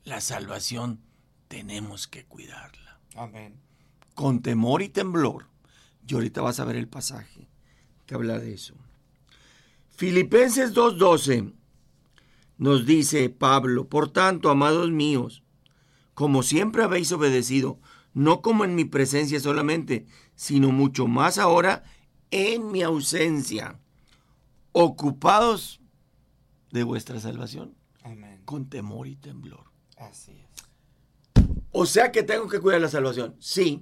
la salvación tenemos que cuidarla. Amén. Con temor y temblor. Y ahorita vas a ver el pasaje que habla de eso. Filipenses 2:12 nos dice Pablo: por tanto, amados míos, como siempre habéis obedecido, no como en mi presencia solamente, sino mucho más ahora en mi ausencia, ocupados de vuestra salvación. Amén. Con temor y temblor. Así es. O sea que tengo que cuidar la salvación. Sí.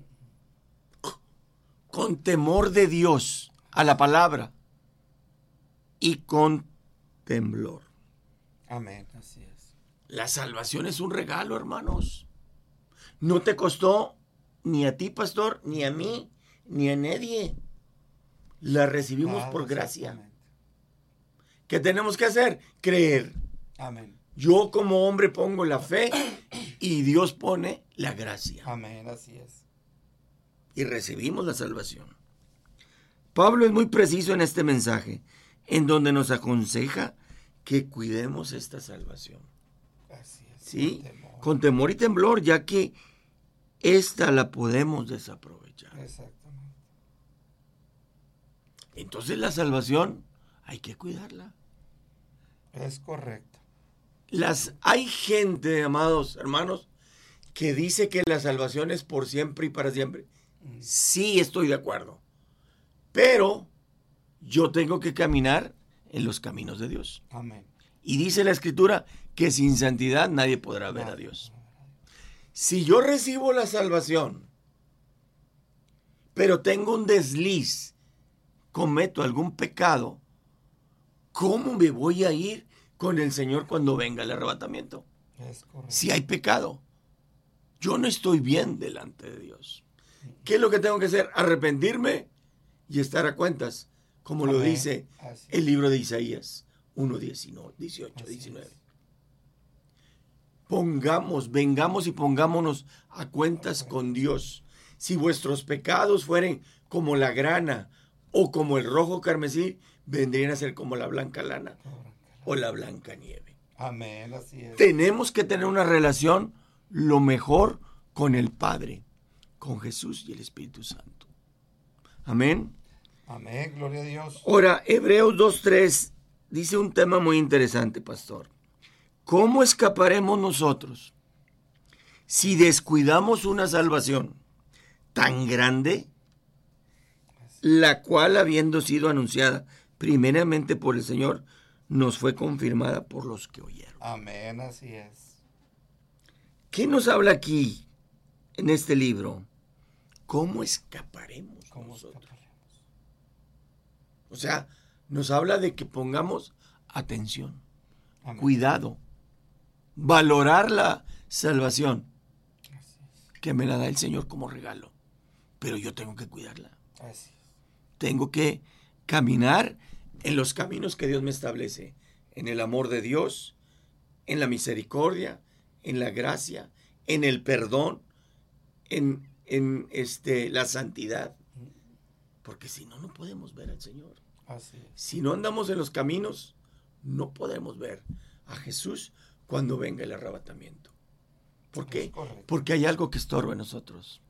Con temor de Dios a la palabra y con temblor. Amén. Así es. La salvación es un regalo, hermanos. No te costó ni a ti, pastor, ni a mí, ni a nadie. La recibimos por gracia. ¿Qué tenemos que hacer? Creer. Amén. Yo como hombre pongo la fe y Dios pone la gracia. Amén. Así es. Y recibimos la salvación. Pablo es muy preciso en este mensaje, en donde nos aconseja que cuidemos esta salvación. Así es. ¿Sí? Con temor y temblor, ya que esta la podemos desaprovechar. Exactamente. Entonces la salvación hay que cuidarla. Es correcto. Hay gente, amados hermanos, que dice que la salvación es por siempre y para siempre. Sí, estoy de acuerdo. Pero yo tengo que caminar en los caminos de Dios. Amén. Y dice la Escritura que sin santidad nadie podrá ver a Dios. Si yo recibo la salvación, pero tengo un desliz, cometo algún pecado, ¿cómo me voy a ir con el Señor cuando venga el arrebatamiento? Es correcto. Si hay pecado, yo no estoy bien delante de Dios. ¿Qué es lo que tengo que hacer? Arrepentirme y estar a cuentas, como lo dice el libro de Isaías 1:18, 19. Vengamos y pongámonos a cuentas con Dios. Si vuestros pecados fueren como la grana o como el rojo carmesí, vendrían a ser como la blanca lana o la blanca nieve. Amén, así es. Tenemos que tener una relación lo mejor con el Padre, con Jesús y el Espíritu Santo. Amén. Amén, gloria a Dios. Ahora, Hebreos 2:3 dice un tema muy interesante, pastor. ¿Cómo escaparemos nosotros si descuidamos una salvación tan grande, la cual, habiendo sido anunciada primeramente por el Señor, nos fue confirmada por los que oyeron? Amén, así es. ¿Qué nos habla aquí en este libro? ¿Cómo escaparemos nosotros? O sea, nos habla de que pongamos atención, Amén. cuidado, valorar la salvación que me la da el Señor como regalo, pero yo tengo que cuidarla. Así es. Tengo que caminar en los caminos que Dios me establece, en el amor de Dios, en la misericordia, en la gracia, en el perdón, en la santidad, porque si no, no podemos ver al Señor. Así es. Si no andamos en los caminos, no podemos ver a Jesús cuando venga el arrebatamiento. ¿Por qué? Porque hay algo que estorba en nosotros.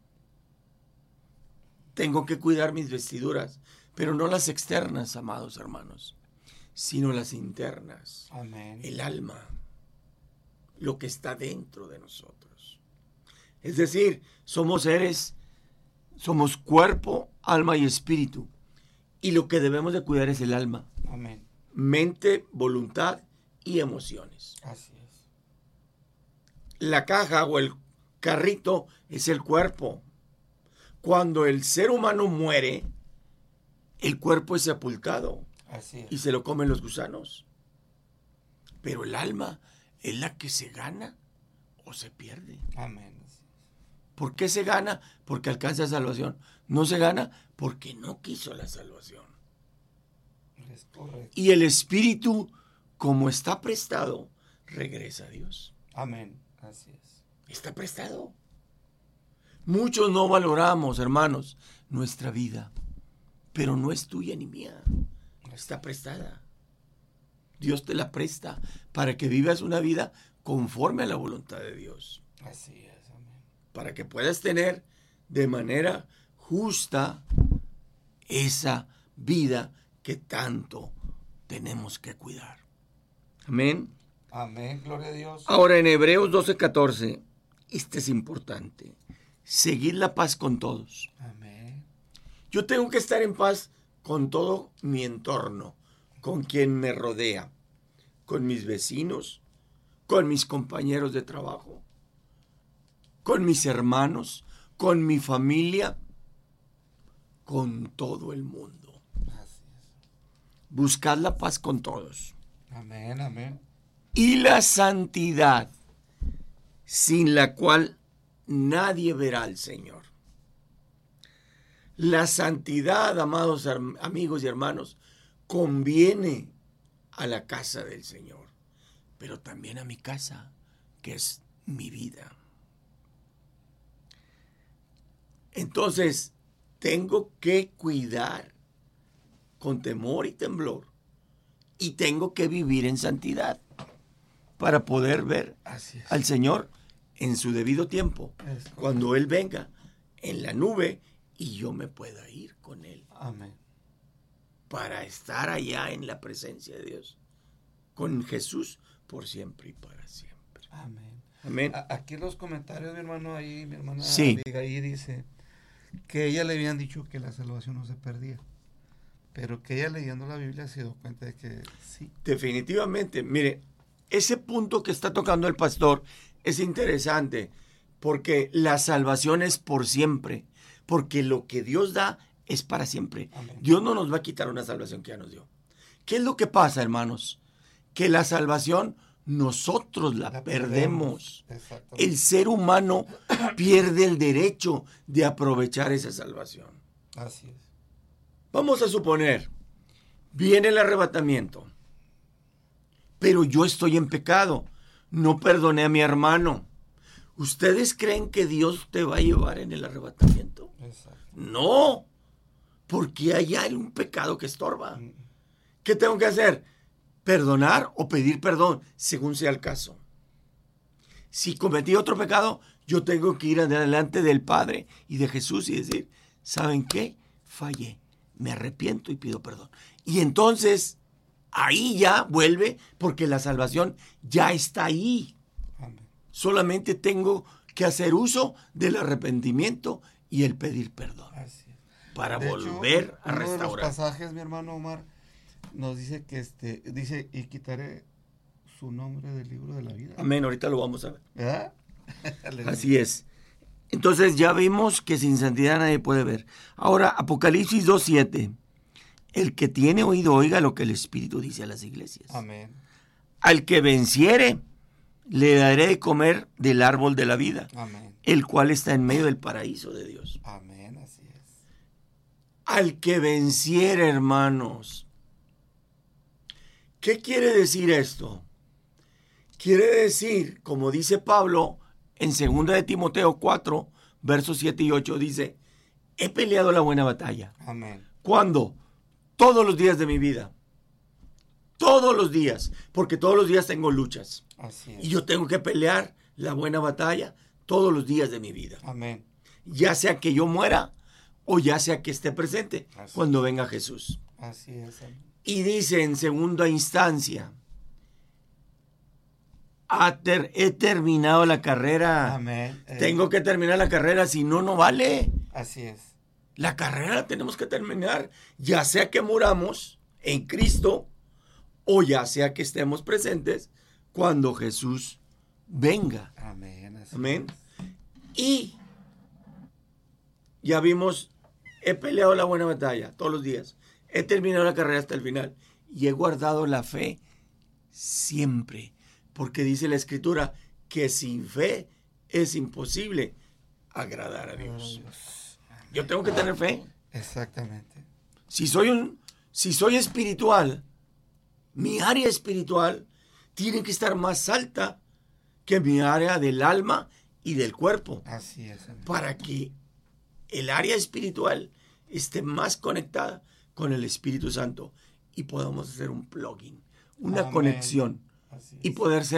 Tengo que cuidar mis vestiduras, pero no las externas, amados hermanos, sino las internas. Amén. El alma, lo que está dentro de nosotros. Es decir, somos seres, somos cuerpo, alma y espíritu. Y lo que debemos de cuidar es el alma. Amén. Mente, voluntad y emociones. Así es. La caja o el carrito es el cuerpo. Cuando el ser humano muere, el cuerpo es sepultado. Así es. Y se lo comen los gusanos. Pero el alma es la que se gana o se pierde. Amén. ¿Por qué se gana? Porque alcanza salvación. No se gana porque no quiso la salvación. Es correcto. Y el espíritu, como está prestado, regresa a Dios. Amén. Así es. Está prestado. Muchos no valoramos, hermanos, nuestra vida, pero no es tuya ni mía. Está prestada. Dios te la presta para que vivas una vida conforme a la voluntad de Dios, Así es, amén. para que puedas tener de manera justa esa vida que tanto tenemos que cuidar. Amén. Amén, gloria a Dios. Ahora en Hebreos 12:14, este es importante. Seguid la paz con todos. Amén. Yo tengo que estar en paz con todo mi entorno, con quien me rodea, con mis vecinos, con mis compañeros de trabajo, con mis hermanos, con mi familia, con todo el mundo. Así es. Buscad la paz con todos. Amén, amén. Y la santidad, sin la cual nadie verá al Señor. La santidad, amados amigos y hermanos, conviene a la casa del Señor, pero también a mi casa, que es mi vida. Entonces, tengo que cuidar con temor y temblor, y tengo que vivir en santidad para poder ver Así es. al Señor en su debido tiempo, Es correcto. cuando Él venga en la nube y yo me pueda ir con Él Amén. para estar allá en la presencia de Dios, con Jesús por siempre y para siempre. Amén. Amén. Aquí en los comentarios, mi hermano, ahí, mi hermana Sí. Abigail dice que ella le habían dicho que la salvación no se perdía, pero que ella leyendo la Biblia se dio cuenta de que sí. Definitivamente, mire, ese punto que está tocando el pastor es interesante, porque la salvación es por siempre, porque lo que Dios da es para siempre. Amén. Dios no nos va a quitar una salvación que ya nos dio. ¿Qué es lo que pasa, hermanos? Que la salvación nosotros la perdemos. Exactamente. El ser humano pierde el derecho de aprovechar esa salvación. Así es. Vamos a suponer, viene el arrebatamiento, pero yo estoy en pecado, no perdoné a mi hermano. ¿Ustedes creen que Dios te va a llevar en el arrebatamiento? Exacto. No, porque allá hay un pecado que estorba. ¿Qué tengo que hacer? Perdonar o pedir perdón, según sea el caso. Si cometí otro pecado, yo tengo que ir adelante del Padre y de Jesús y decir, ¿saben qué? Fallé, me arrepiento y pido perdón. Y entonces, ahí ya vuelve, porque la salvación ya está ahí. Amén. Solamente tengo que hacer uso del arrepentimiento y el pedir perdón Así es. para De hecho, volver a uno de los restaurar. pasajes, mi hermano Omar, nos dice que dice, y quitaré su nombre del libro de la vida. Amén, ahorita lo vamos a ver. ¿Verdad? Así es. Entonces ya vimos que sin santidad nadie puede ver. Ahora, Apocalipsis 2:7. El que tiene oído, oiga lo que el Espíritu dice a las iglesias. Amén. Al que venciere, le daré de comer del árbol de la vida, Amén. el cual está en medio del paraíso de Dios. Amén, así es. Al que venciere, hermanos. ¿Qué quiere decir esto? Quiere decir, como dice Pablo en 2 de Timoteo 4, versos 7 y 8, dice, he peleado la buena batalla. Amén. ¿Cuándo? Todos los días de mi vida. Todos los días, porque todos los días tengo luchas. Así es. Y yo tengo que pelear la buena batalla todos los días de mi vida. Amén. Ya sea que yo muera o ya sea que esté presente Así cuando venga Jesús. Así es. Amén. Y dice en segunda instancia, he terminado la carrera. Amén. Tengo que terminar la carrera, si no, no vale. Así es. La carrera la tenemos que terminar, ya sea que muramos en Cristo o ya sea que estemos presentes cuando Jesús venga. Amén. Así Amén. es. Y ya vimos, he peleado la buena batalla todos los días. He terminado la carrera hasta el final y he guardado la fe siempre. Porque dice la Escritura que sin fe es imposible agradar a Dios. Yo tengo que tener fe. Exactamente. Si soy espiritual, mi área espiritual tiene que estar más alta que mi área del alma y del cuerpo, Así es. Amén. para que el área espiritual esté más conectada con el Espíritu Santo y podamos hacer un plugin, una Amén. conexión Así y es. poder ser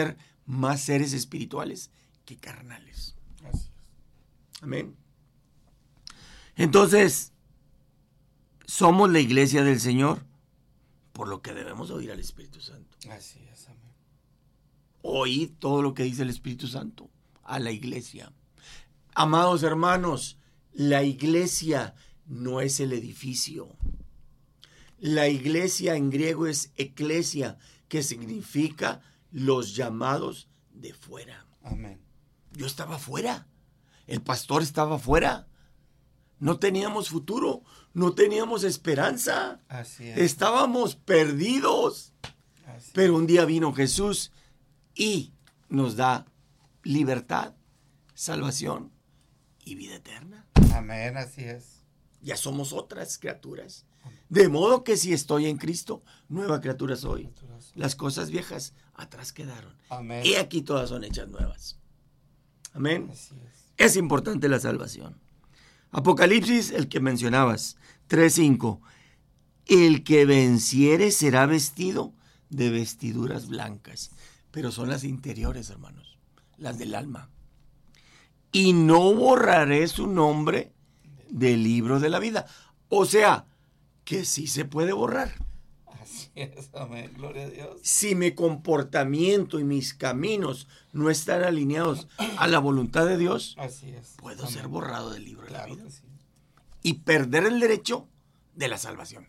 más seres espirituales que carnales. Así es. Amén. Entonces, somos la iglesia del Señor, por lo que debemos oír al Espíritu Santo. Así es, amén. Oíd todo lo que dice el Espíritu Santo a la iglesia. Amados hermanos, la iglesia no es el edificio. La iglesia en griego es eclesia, que significa los llamados de fuera. Amén. Yo estaba fuera, el pastor estaba fuera. No teníamos futuro, no teníamos esperanza. Así es. Estábamos perdidos. Así Pero un día vino Jesús y nos da libertad, salvación y vida eterna. Amén, así es. Ya somos otras criaturas. De modo que si estoy en Cristo, nueva criatura soy. Las cosas viejas atrás quedaron. Amén. Y aquí todas son hechas nuevas. Amén. Así es. Es importante la salvación. Apocalipsis, el que mencionabas, 3:5. El que venciere será vestido de vestiduras blancas. Pero son las interiores, hermanos, las del alma. Y no borraré su nombre del libro de la vida. O sea, que sí se puede borrar. Así es, amén. Gloria a Dios. Si mi comportamiento y mis caminos no están alineados a la voluntad de Dios, Así es. puedo Amén. ser borrado del libro de la Claro vida que sí. y perder el derecho de la salvación.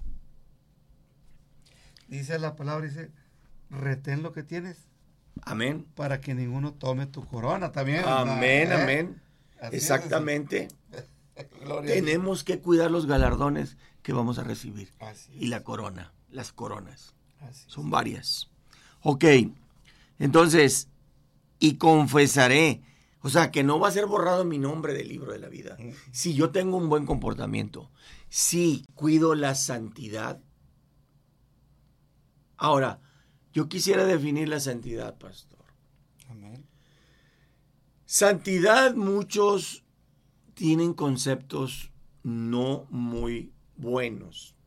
Dice la palabra, dice, retén lo que tienes Amén. para que ninguno tome tu corona también. Amén, ¿Eh? amén. Así es, Exactamente. así. Gloria a Dios. Tenemos que cuidar los galardones que vamos a recibir. Así es. Y la corona, las coronas. Así es. Son varias. Ok, entonces, y confesaré, o sea, que no va a ser borrado mi nombre del libro de la vida. Si yo tengo un buen comportamiento, si cuido la santidad. Ahora, yo quisiera definir la santidad, pastor. Amén. Santidad, muchos tienen conceptos no muy buenos.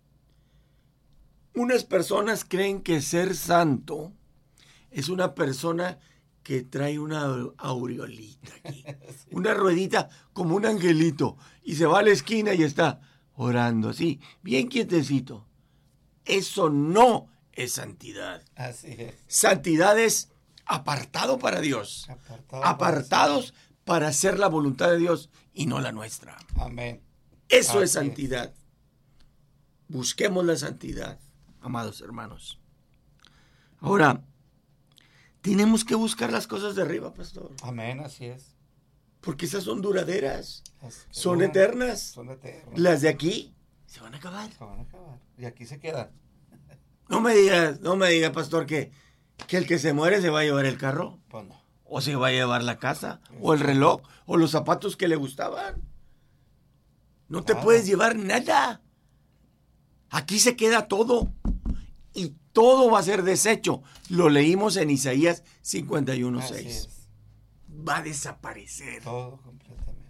Unas personas creen que ser santo es una persona que trae una aureolita aquí, una ruedita como un angelito, y se va a la esquina y está orando así, bien quietecito. Eso no es santidad. Así es. Santidad es apartado para Dios, apartados para hacer la voluntad de Dios y no la nuestra. Amén. Eso es Así santidad. Busquemos la santidad, amados hermanos. Ahora, tenemos que buscar las cosas de arriba, pastor, Amén, así es. porque esas son duraderas, Así es. son eternas. Son eternas. Las de aquí se van a acabar. Se van a acabar. Y aquí se quedan. No me diga, pastor, que el que se muere se va a llevar el carro, Pues no. o se va a llevar la casa, o el reloj, o los zapatos que le gustaban. No te Claro. puedes llevar nada. Aquí se queda todo. Y todo va a ser deshecho. Lo leímos en Isaías 51:6. Así es. Va a desaparecer. Todo completamente.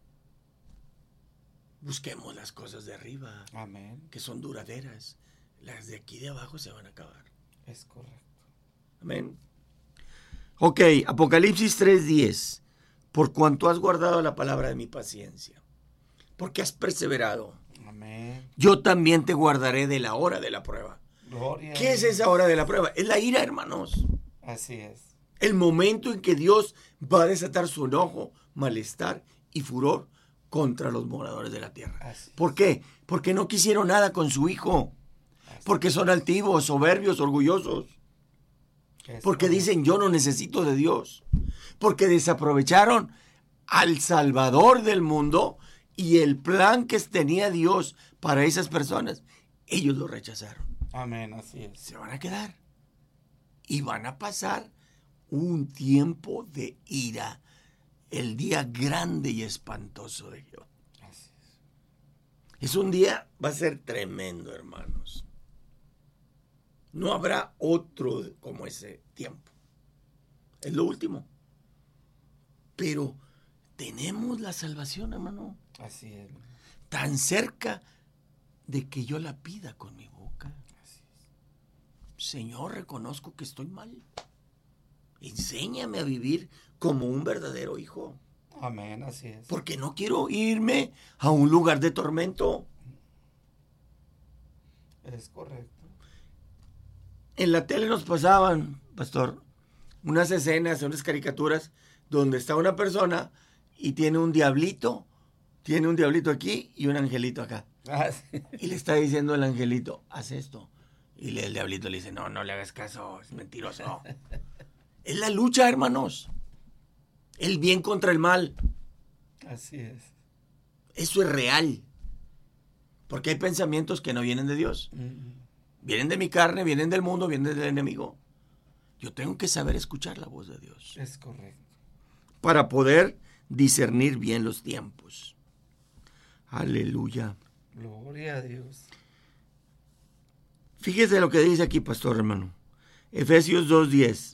Busquemos las cosas de arriba, Amén. que son duraderas. Las de aquí de abajo se van a acabar. Es correcto. Amén. Ok, Apocalipsis 3:10. Por cuanto has guardado la palabra de mi paciencia, porque has perseverado, Amén. yo también te guardaré de la hora de la prueba. Gloria. ¿Qué a es Dios. esa hora de la prueba? Es la ira, hermanos. Así es. El momento en que Dios va a desatar su enojo, malestar y furor contra los moradores de la tierra. Así ¿Por qué? Porque no quisieron nada con su hijo. Así Porque son altivos, soberbios, orgullosos. es. Porque dicen yo no necesito de Dios. Porque desaprovecharon al Salvador del mundo y el plan que tenía Dios para esas personas. Ellos lo rechazaron. Amén, así es. Se van a quedar y van a pasar un tiempo de ira, el día grande y espantoso de Jehová. Así Es un día, va a ser tremendo, hermanos. No habrá otro como ese tiempo. Es lo último. Pero tenemos la salvación, hermano, es. Así es. tan cerca de que yo la pida con mi boca. Así es. Señor, reconozco que estoy mal. Enséñame a vivir como un verdadero hijo. Amén, así es. Porque no quiero irme a un lugar de tormento. Es correcto. En la tele nos pasaban, pastor, unas escenas, unas caricaturas, donde está una persona y tiene un diablito aquí y un angelito acá. Ah, sí. Y le está diciendo el angelito, haz esto. Y el diablito le dice, no le hagas caso, es mentiroso. Es la lucha, hermanos. El bien contra el mal. Así es. Eso es real. Porque hay pensamientos que no vienen de Dios. Vienen de mi carne, vienen del mundo, vienen del enemigo. Yo tengo que saber escuchar la voz de Dios. Es correcto. Para poder discernir bien los tiempos. Aleluya. Gloria a Dios. Fíjese lo que dice aquí, pastor hermano. Efesios 2:10.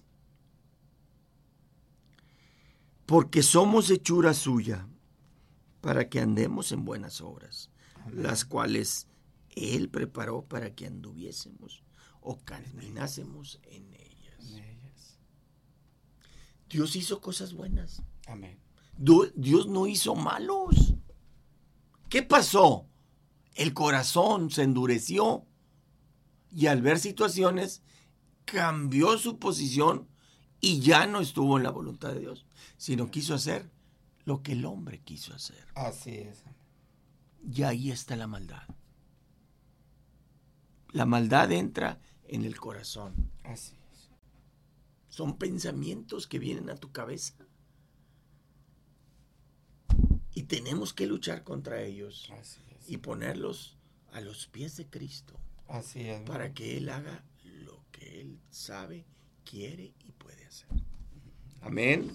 Porque somos hechura suya, para que andemos en buenas obras, amén, las cuales Él preparó para que anduviésemos o caminásemos en ellas. Dios hizo cosas buenas. Amén. Dios no hizo malos. ¿Qué pasó? El corazón se endureció y al ver situaciones cambió su posición y ya no estuvo en la voluntad de Dios, sino quiso hacer lo que el hombre quiso hacer. Así es. Y ahí está la maldad. La maldad entra en el corazón. Así es. Son pensamientos que vienen a tu cabeza. Y tenemos que luchar contra ellos. Así es. Y ponerlos a los pies de Cristo. Así es. Para que Él haga lo que Él sabe, quiere y puede hacer. Amén.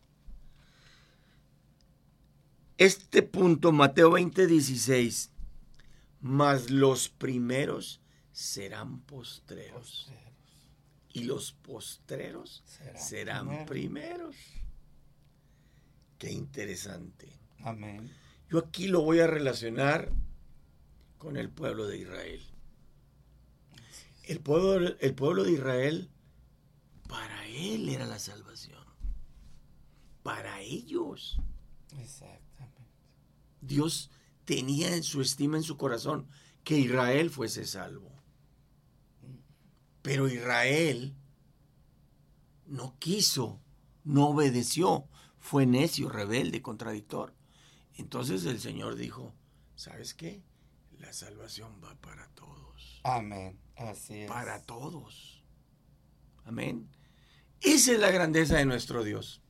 Este punto, Mateo 20:16. Mas los primeros serán postreros. Y los postreros serán primeros. Qué interesante. Amén. Yo aquí lo voy a relacionar con el pueblo de Israel. El pueblo de Israel, para él era la salvación. Para ellos. Exactamente. Dios tenía en su estima, en su corazón, que Israel fuese salvo. Pero Israel no quiso, no obedeció, fue necio, rebelde, contradictor. Entonces el Señor dijo, ¿sabes qué? La salvación va para todos. Amén. Así es. Para todos. Amén. Esa es la grandeza de nuestro Dios.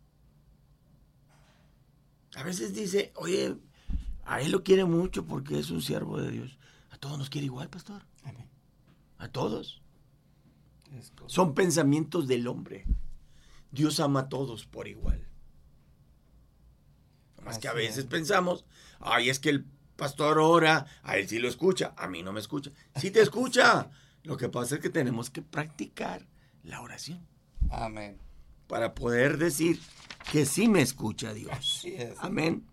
A veces dice, oye, a él lo quiere mucho porque es un siervo de Dios. A todos nos quiere igual, pastor. Amén. A todos. Son pensamientos del hombre. Dios ama a todos por igual. Más que a veces pensamos, ay, es que el pastor ora, a él sí lo escucha, a mí no me escucha. Sí te escucha. Lo que pasa es que tenemos que practicar la oración. Amén. Para poder decir que sí me escucha Dios. Así es. Amén.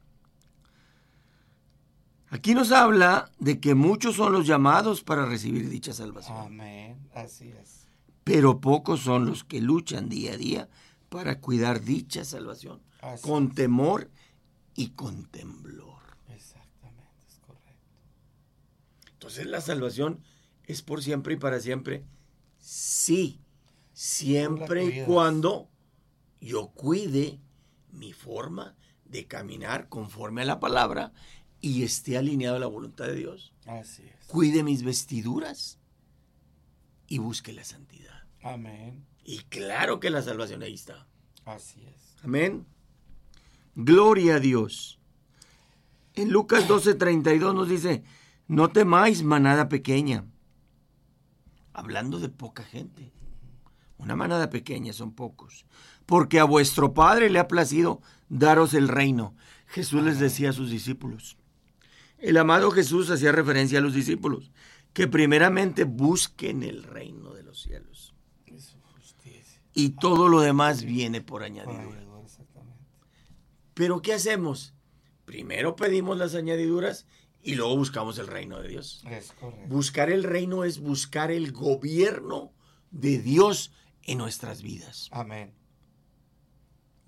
Aquí nos habla de que muchos son los llamados para recibir dicha salvación. Amén. Así es. Pero pocos son los que luchan día a día para cuidar dicha salvación. Así con es. Temor y con temblor. Exactamente, es correcto. Entonces la salvación es por siempre y para siempre. Sí, siempre y cuando yo cuide mi forma de caminar conforme a la palabra y esté alineado a la voluntad de Dios. Así es. Cuide mis vestiduras y busque la santidad. Amén. Y claro que la salvación ahí está. Así es. Amén. Gloria a Dios. En Lucas 12:32 nos dice, no temáis, manada pequeña. Hablando de poca gente. Una manada pequeña, son pocos. Porque a vuestro Padre le ha placido daros el reino. Jesús les decía a sus discípulos. El amado Jesús hacía referencia a los discípulos, que primeramente busquen el reino de los cielos. Y todo lo demás viene por añadidura. Pero ¿qué hacemos? Primero pedimos las añadiduras y luego buscamos el reino de Dios. Es correcto. Buscar el reino es buscar el gobierno de Dios en nuestras vidas. Amén.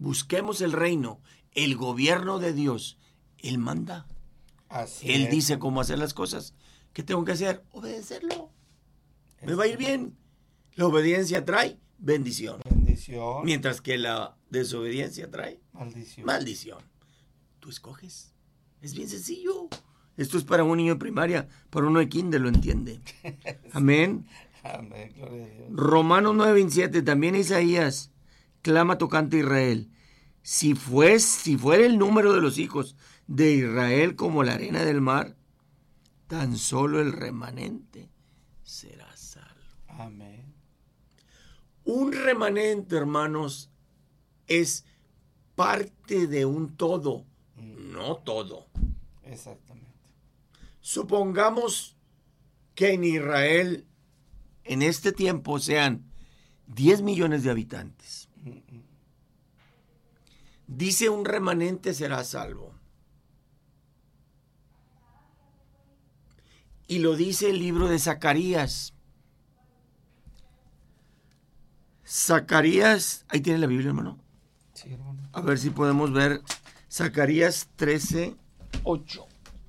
busquemos el reino, el gobierno de Dios. Él manda. Él dice cómo hacer las cosas. ¿Qué tengo que hacer? Obedecerlo. Me va a ir bien. La obediencia trae bendición. Mientras que la desobediencia trae maldición. Tú escoges. Es bien sencillo. Esto es para un niño de primaria, para uno de kinder lo entiende. Amén. Amén, gloria a Dios. Romanos 9:27, también Isaías clama tocante a Israel. Si fuera el número de los hijos de Israel como la arena del mar, tan solo el remanente será salvo. Amén. Un remanente, hermanos, es parte de un todo, no todo. Exactamente. Supongamos que en Israel en este tiempo sean 10 millones de habitantes. Dice un remanente será salvo. Y lo dice el libro de Zacarías. Zacarías, ahí tiene la Biblia, hermano. Sí, hermano. A ver si podemos ver Zacarías 13:8.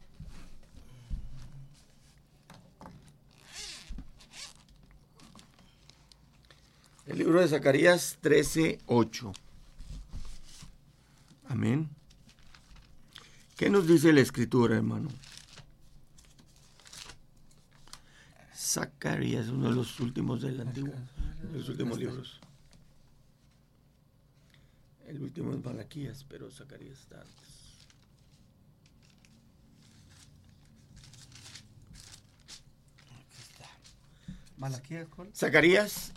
El libro de Zacarías 13:8. Amén. ¿Qué nos dice la Escritura, hermano? Zacarías, uno de los últimos del Antiguo, de los últimos libros. El último es Malaquías, pero Zacarías está antes. Malaquías, ¿cuál? Zacarías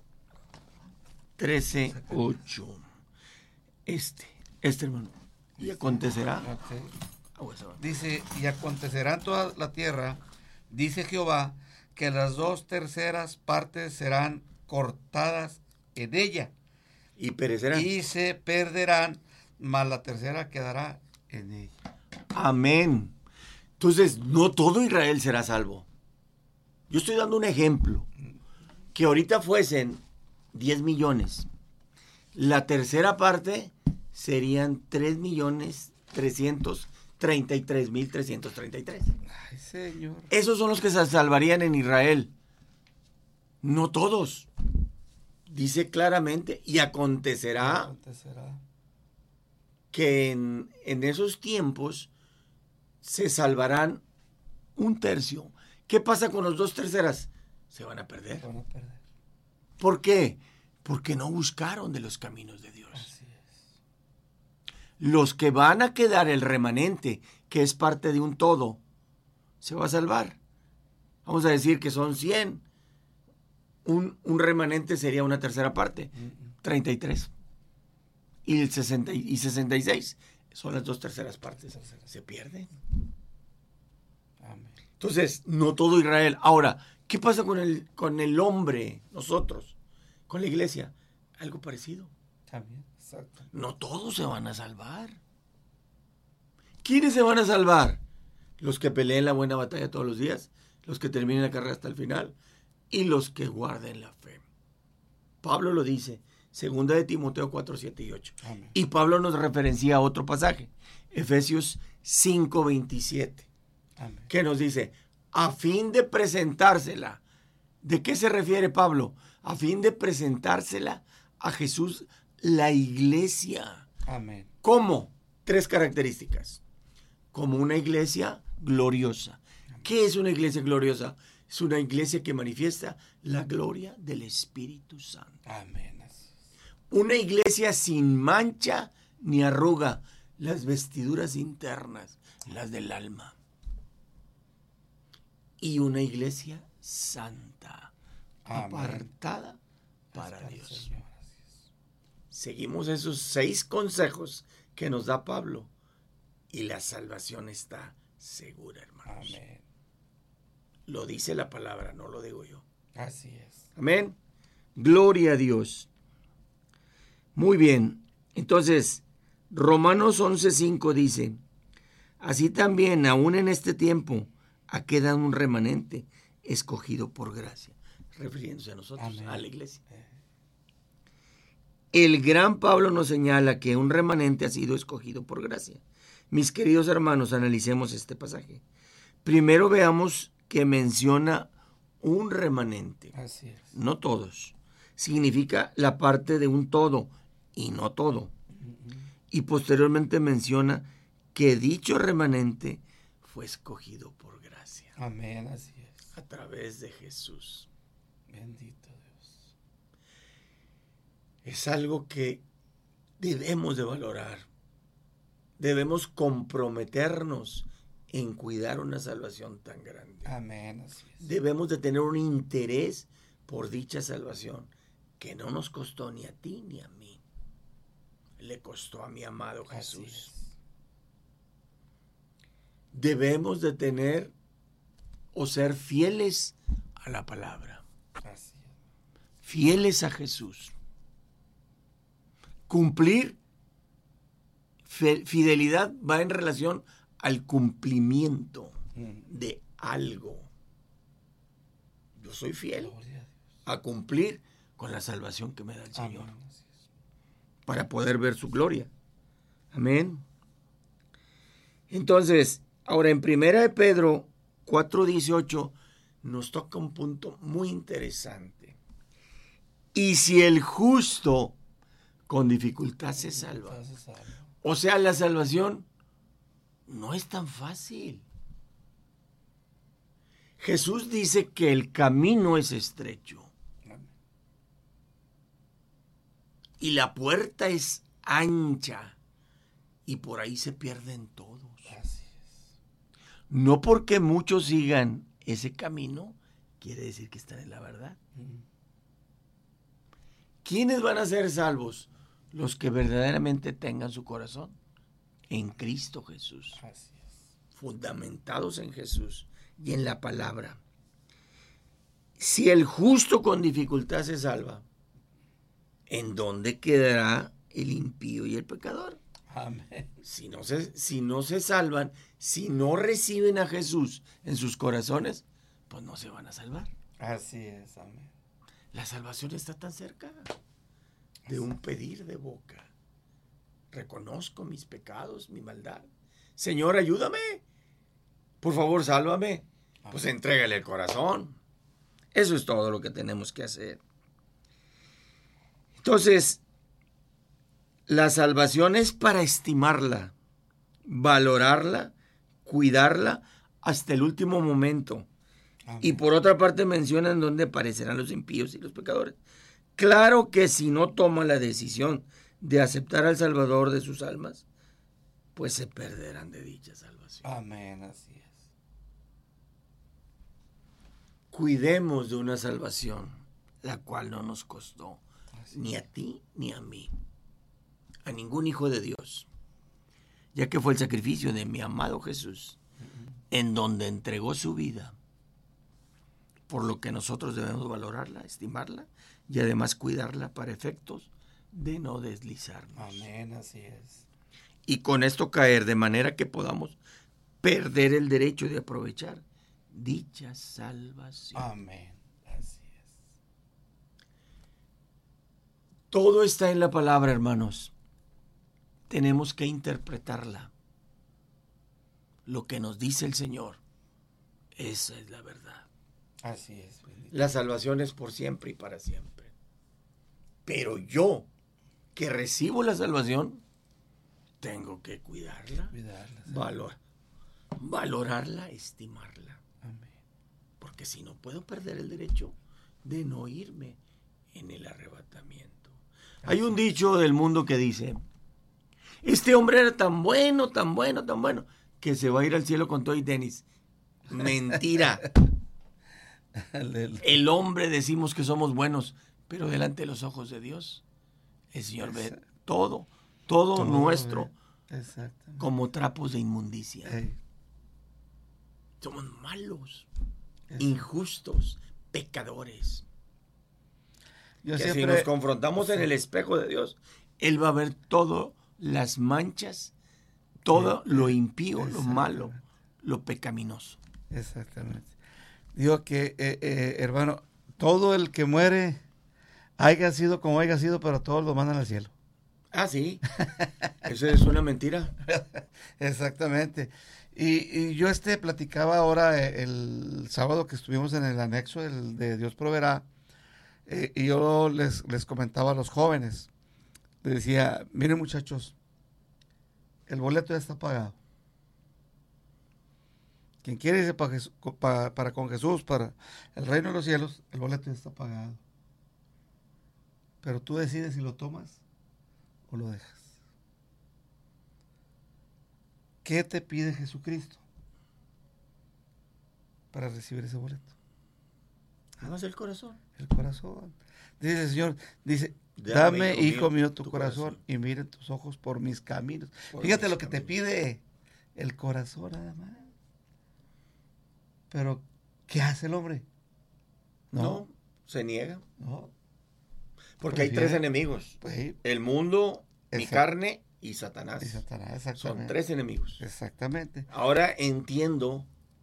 13:8. Este hermano. Y acontecerá. Dice, y acontecerá en toda la tierra, dice Jehová, que las 2/3 partes serán cortadas en ella. Y perecerán. Y se perderán, mas la tercera quedará en ella. Amén. Entonces, no todo Israel será salvo. Yo estoy dando un ejemplo. Que ahorita fuesen 10 millones. La tercera parte serían 3.333.333. Ay, Señor. Esos son los que se salvarían en Israel. No todos. Dice claramente, y acontecerá que en esos tiempos se salvarán 1/3. ¿Qué pasa con los 2/3? Se van a perder. ¿Por qué? Porque no buscaron de los caminos de Dios. Así es. Los que van a quedar, el remanente, que es parte de un todo, se va a salvar. Vamos a decir que son 100. Un remanente sería una tercera parte, 33. Y 66 son las 2/3 partes. Se pierden. Amén. Entonces, no todo Israel. Ahora, ¿qué pasa con el hombre, nosotros, con la iglesia? Algo parecido. También, exacto. No todos se van a salvar. ¿Quiénes se van a salvar? Los que peleen la buena batalla todos los días, los que terminen la carrera hasta el final y los que guarden la fe. Pablo lo dice, 2 de Timoteo 4:7-8. Amén. Y Pablo nos referencia a otro pasaje, Efesios 5:27. Amén. Que nos dice, a fin de presentársela. ¿De qué se refiere Pablo? A fin de presentársela a Jesús, la iglesia. Amén. ¿Cómo? 3 características. Como una iglesia gloriosa. ¿Qué es una iglesia gloriosa? Es una iglesia que manifiesta la gloria del Espíritu Santo. Amén. Una iglesia sin mancha ni arruga. Las vestiduras internas, las del alma. Y una iglesia santa, Amén. Apartada para Dios. Seguimos esos 6 consejos que nos da Pablo y la salvación está segura, hermanos. Amén. Lo dice la palabra, no lo digo yo. Así es. Amén. Gloria a Dios. Muy bien. Entonces, Romanos 11:5 dice, así también, aún en este tiempo, ha quedado un remanente escogido por gracia, refiriéndose a nosotros, Amén. a la iglesia. el gran Pablo nos señala que un remanente ha sido escogido por gracia. Mis queridos hermanos, analicemos este pasaje. Primero veamos que menciona un remanente. Así es. No todos. Significa la parte de un todo y no todo. Y posteriormente menciona que dicho remanente fue escogido por gracia. Amén, así es. A través de Jesús. Bendito Dios. Es algo que debemos de valorar. Debemos comprometernos en cuidar una salvación tan grande. Amén, así es. Debemos de tener un interés por dicha salvación que no nos costó ni a ti ni a mí. Le costó a mi amado Así Jesús. es. Debemos de tener o ser fieles a la palabra. Así es. Fieles a Jesús. Cumplir, fidelidad va en relación al cumplimiento de algo. Yo soy fiel Gloria a Dios. a cumplir con la salvación que me da el Señor, Amén, así es. para poder ver su gloria. Amén. Entonces, ahora en 1 de Pedro 4:18 nos toca un punto muy interesante. Y si el justo con dificultad se salva. Entonces, salvo. O sea, la salvación no es tan fácil. Jesús dice que el camino es estrecho Amén. y la puerta es ancha y por ahí se pierden todos. Así es. No porque muchos sigan ese camino, quiere decir que están en la verdad. ¿Quiénes van a ser salvos? Los que verdaderamente tengan su corazón en Cristo Jesús, Así es. fundamentados en Jesús y en la palabra. Si el justo con dificultad se salva, ¿en dónde quedará el impío y el pecador? Amén. Si no se salvan, si no reciben a Jesús en sus corazones, pues no se van a salvar. Así es, amén. La salvación está tan cerca de un pedir de boca. Reconozco mis pecados, mi maldad. Señor, ayúdame. Por favor, sálvame. Pues entrégale el corazón. Eso es todo lo que tenemos que hacer. Entonces, la salvación es para estimarla, valorarla, cuidarla hasta el último momento. Amén. Y por otra parte mencionan dónde aparecerán los impíos y los pecadores. Claro que si no toman la decisión de aceptar al Salvador de sus almas, pues se perderán de dicha salvación. Amén, así es. Cuidemos de una salvación, la cual no nos costó Así ni a ti ni a mí, a ningún hijo de Dios, ya que fue el sacrificio de mi amado Jesús, en donde entregó su vida, por lo que nosotros debemos valorarla, estimarla y además cuidarla para efectos de no deslizarnos. Amén, así es. Y con esto caer de manera que podamos perder el derecho de aprovechar dicha salvación. Amén, así es. Todo está en la palabra, hermanos. Tenemos que interpretarla. Lo que nos dice el Señor, esa es la verdad. Así es. Bendito. La salvación es por siempre y para siempre. Pero yo, que recibo la salvación, tengo que cuidarla, Cuidarla. valorarla, estimarla. Amén. Porque si no, puedo perder el derecho de no irme en el arrebatamiento. Hay un dicho del mundo que dice: este hombre era tan bueno, tan bueno, tan bueno, que se va a ir al cielo con todo y tenis. Mentira. El hombre decimos que somos buenos, pero delante de los ojos de Dios, el Señor ve todo nuestro como trapos de inmundicia. Somos malos, injustos, pecadores. Si nos confrontamos en el espejo de Dios, Él va a ver todas las manchas, todo lo impío, lo malo, lo pecaminoso. Exactamente. Digo que, hermano, todo el que muere haya sido como haya sido, pero todos lo mandan al cielo. Ah, sí. Eso es una mentira. Exactamente. Y yo platicaba ahora el sábado que estuvimos en el anexo de Dios Proveerá, y yo les comentaba a los jóvenes, les decía, miren muchachos, el boleto ya está pagado. Quien quiere irse para con Jesús, para el reino de los cielos, el boleto ya está pagado. Pero tú decides si lo tomas o lo dejas. ¿Qué te pide Jesucristo para recibir ese boleto? Más el corazón. El corazón. Dice el Señor, dice, dame, hijo mío, tu corazón y miren tus ojos por mis caminos. Fíjate lo que te pide el corazón nada más. Pero, ¿qué hace el hombre? No, se niega. No. Porque hay tres enemigos. Pues, el mundo, mi carne y Satanás. Exactamente. Son tres enemigos. Exactamente. Ahora entiendo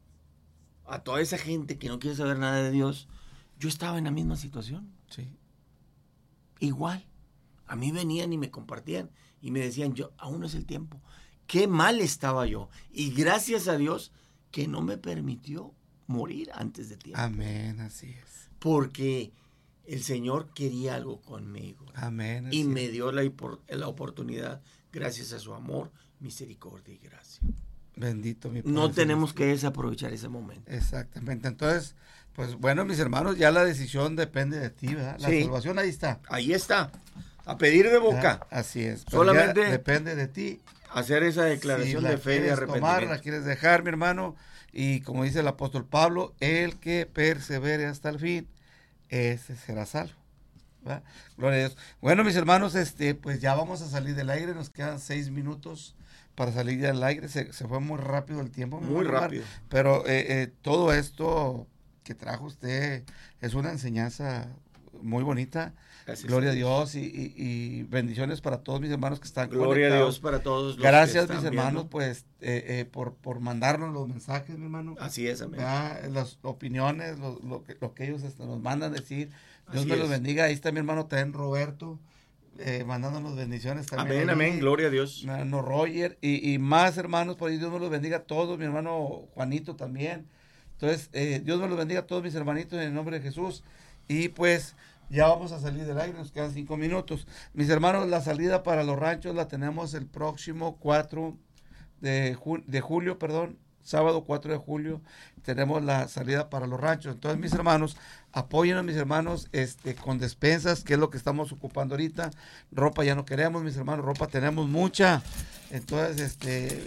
a toda esa gente que no quiere saber nada de Dios. Yo estaba en la misma situación. Sí. Igual. A mí venían y me compartían y me decían, aún no es el tiempo. Qué mal estaba yo. Y gracias a Dios que no me permitió morir antes de tiempo. Amén, así es. Porque el Señor quería algo conmigo. Amén. Y me dio la oportunidad gracias a su amor, misericordia y gracia. Bendito mi Padre. No tenemos que desaprovechar ese momento. Exactamente. Entonces, pues bueno, mis hermanos, ya la decisión depende de ti, ¿verdad? La salvación ahí está. Ahí está. A pedir de boca. Así es. Solamente depende de ti. Hacer esa declaración de fe y de arrepentimiento. La quieres dejar, mi hermano. Y como dice el apóstol Pablo, el que persevere hasta el fin, ese será salvo. ¿Verdad? Gloria a Dios. Bueno, mis hermanos, pues ya vamos a salir del aire. Nos quedan 6 minutos para salir del aire. Se fue muy rápido el tiempo. Muy rápido. Pero todo esto que trajo usted es una enseñanza muy bonita. Gracias Gloria a Dios y bendiciones para todos mis hermanos que están conectados. Gloria a Dios para todos los Gracias, que están mis hermanos, viendo. Pues por mandarnos los mensajes, mi hermano. Así es, amén. Las opiniones, lo que ellos nos mandan decir. Dios Así me los es. bendiga. Ahí está mi hermano también Roberto, mandándonos bendiciones también. Amén, gloria a Dios. Mi hermano Roger y más hermanos, por ahí Dios me los bendiga a todos. Mi hermano Juanito también. Entonces, Dios me los bendiga a todos mis hermanitos en el nombre de Jesús. Y pues ya vamos a salir del aire, nos quedan 5 minutos. Mis hermanos, la salida para los ranchos la tenemos el próximo 4 de julio, sábado 4 de julio, tenemos la salida para los ranchos. Entonces, mis hermanos, apóyennos, mis hermanos, con despensas, que es lo que estamos ocupando ahorita. Ropa ya no queremos, mis hermanos, ropa tenemos mucha. Entonces,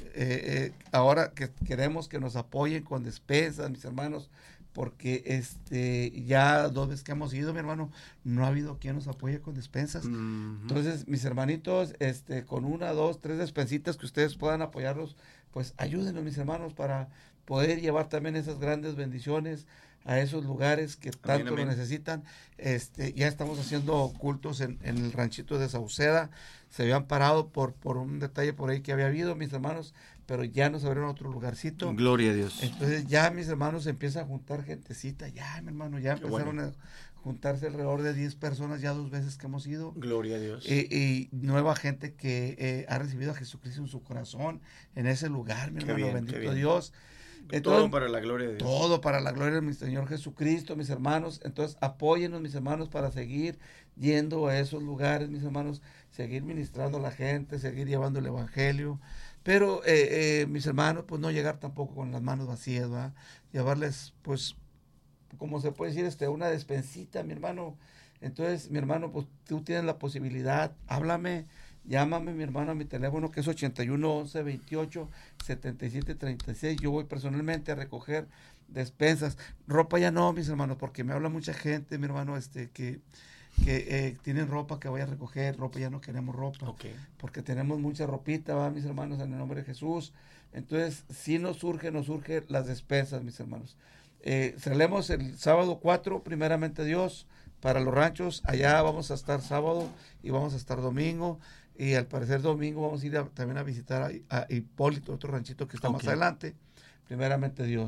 ahora que queremos que nos apoyen con despensas, mis hermanos, porque ya 2 veces que hemos ido, mi hermano, no ha habido quien nos apoye con despensas. Entonces, mis hermanitos, con 1, 2, 3 despensitas que ustedes puedan apoyarlos, pues ayúdenos, mis hermanos, para poder llevar también esas grandes bendiciones a esos lugares que tanto lo necesitan. Ya estamos haciendo cultos en el ranchito de Sauceda. Se habían parado por un detalle por ahí que había habido, mis hermanos, pero ya nos abrieron otro lugarcito. Gloria a Dios. Entonces ya, mis hermanos, se empieza a juntar gentecita. Ya, mi hermano, ya empezaron a juntarse alrededor de 10 personas ya 2 veces que hemos ido. Gloria a Dios. Y nueva gente que ha recibido a Jesucristo en su corazón, en ese lugar, mi hermano, bendito Dios. Entonces, todo para la gloria de Dios. Todo para la gloria de mi Señor Jesucristo, mis hermanos. Entonces, apóyennos, mis hermanos, para seguir yendo a esos lugares, mis hermanos, seguir ministrando a la gente, seguir llevando el evangelio. Pero, mis hermanos, pues no llegar tampoco con las manos vacías, ¿verdad? Llevarles, pues, como se puede decir, una despensita, mi hermano. Entonces, mi hermano, pues tú tienes la posibilidad, háblame, llámame, mi hermano, a mi teléfono, que es 81 11 28 77 36. Yo voy personalmente a recoger despensas. Ropa ya no, mis hermanos, porque me habla mucha gente, mi hermano, que tienen ropa que voy a recoger. Ropa ya no queremos ropa, porque tenemos mucha ropita, ¿va, mis hermanos, en el nombre de Jesús? Entonces, sí nos surge las despensas, mis hermanos. Salemos el sábado 4, primeramente Dios, para los ranchos. Allá vamos a estar sábado y vamos a estar domingo. Y al parecer domingo vamos a ir también a visitar a Hipólito, otro ranchito que está más adelante. Primeramente Dios.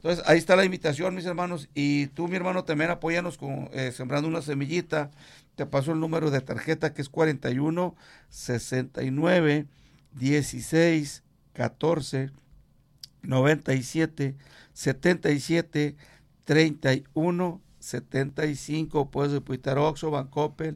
Entonces, ahí está la invitación, mis hermanos. Y tú, mi hermano, también apóyanos con sembrando una semillita. Te paso el número de tarjeta, que es 41 69 16 14 97 77 31 75. Puedes depositar Oxxo, Bancoppel,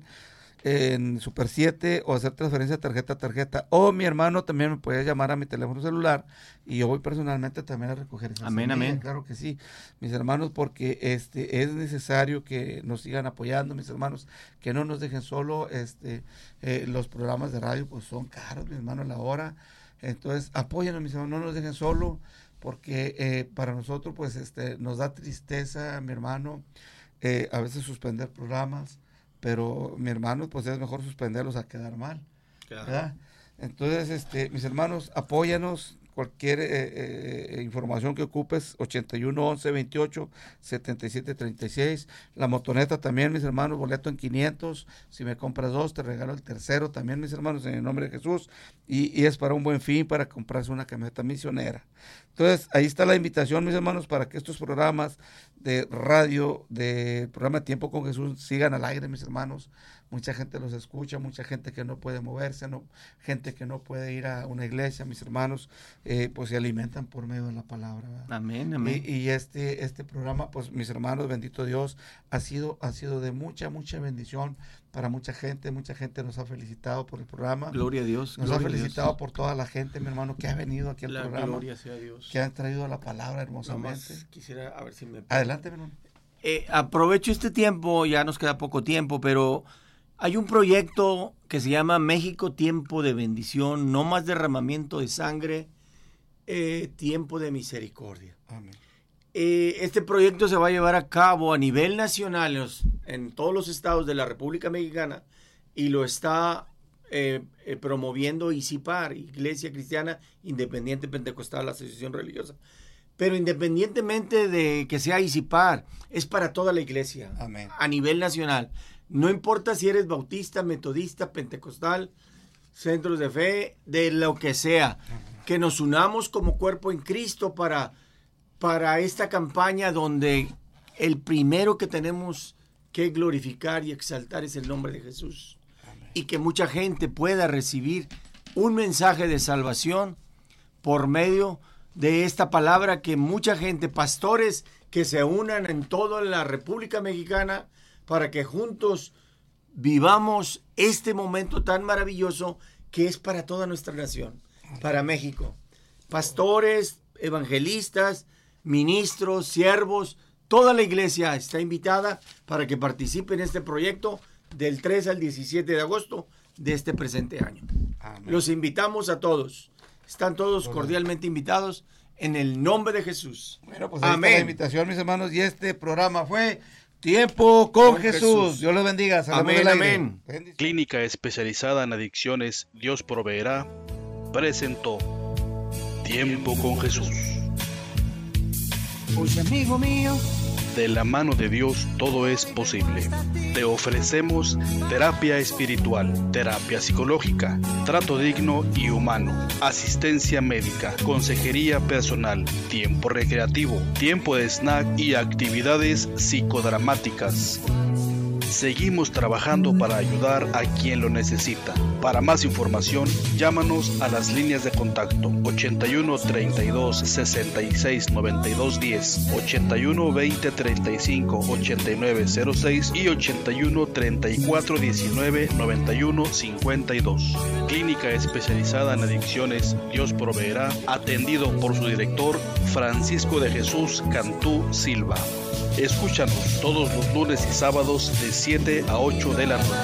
en Super 7 o hacer transferencia tarjeta a tarjeta. O mi hermano también me puede llamar a mi teléfono celular y yo voy personalmente también a recoger esa amén, semilla. amén. Claro que sí, mis hermanos, porque es necesario que nos sigan apoyando, mis hermanos, que no nos dejen solo. Los programas de radio pues son caros, mi hermano, a la hora. Entonces, apóyanos, mis hermanos, no nos dejen solo, porque para nosotros pues nos da tristeza, mi hermano, a veces suspender programas, pero mi hermano, pues es mejor suspenderlos a quedar mal, Claro. ¿verdad? Entonces, mis hermanos, apóyanos. Cualquier información que ocupes, 81 11 28 77 36. La motoneta también, mis hermanos, boleto en 500. Si me compras 2, te regalo el tercero también, mis hermanos, en el nombre de Jesús. Y es para un buen fin, para comprarse una camioneta misionera. Entonces, ahí está la invitación, mis hermanos, para que estos programas de radio, de programa Tiempo con Jesús, sigan al aire, mis hermanos. Mucha gente los escucha, mucha gente que no puede moverse, gente que no puede ir a una iglesia, mis hermanos, pues se alimentan por medio de la palabra, ¿verdad? Amén, amén. Y este programa, pues mis hermanos, bendito Dios, ha sido de mucha bendición para mucha gente nos ha felicitado por el programa. Gloria a Dios. Nos ha felicitado por toda la gente, mi hermano, que ha venido aquí al programa. Gloria sea a Dios. Que han traído la palabra hermosamente. Quisiera, a ver si me... Adelante, mi hermano. Aprovecho este tiempo, ya nos queda poco tiempo, pero hay un proyecto que se llama México Tiempo de Bendición, no más derramamiento de sangre, tiempo de misericordia. Amén. Este proyecto se va a llevar a cabo a nivel nacional en todos los estados de la República Mexicana y lo está promoviendo ICIPAR, Iglesia Cristiana Independiente Pentecostal, la Asociación Religiosa. Pero independientemente de que sea ICIPAR, es para toda la iglesia. Amén. A nivel nacional. No importa si eres bautista, metodista, pentecostal, centros de fe, de lo que sea. Que nos unamos como cuerpo en Cristo para esta campaña donde el primero que tenemos que glorificar y exaltar es el nombre de Jesús. Amén. Y que mucha gente pueda recibir un mensaje de salvación por medio de esta palabra, que mucha gente, pastores que se unan en toda la República Mexicana para que juntos vivamos este momento tan maravilloso que es para toda nuestra nación, para México. Pastores, evangelistas, ministros, siervos, toda la iglesia está invitada para que participe en este proyecto del 3 al 17 de agosto de este presente año. Amén. Los invitamos a todos. Están todos cordialmente invitados en el nombre de Jesús. Bueno, pues ahí está la invitación, mis hermanos, y este programa fue Tiempo con Jesús. Dios los bendiga. Amén, amén. Clínica especializada en adicciones, Dios proveerá, presentó Tiempo con Jesús. Oye, amigo mío, de la mano de Dios todo es posible. Te ofrecemos terapia espiritual, terapia psicológica, trato digno y humano, asistencia médica, consejería personal, tiempo recreativo, tiempo de snack y actividades psicodramáticas. Seguimos trabajando para ayudar a quien lo necesita. Para más información, llámanos a las líneas de contacto 81 32 66 92 10, 81 20 35 89 06 y 81 34 19 91 52. Clínica especializada en adicciones, Dios proveerá, atendido por su director Francisco de Jesús Cantú Silva. Escúchanos todos los lunes y sábados de 7 a 8 de la noche.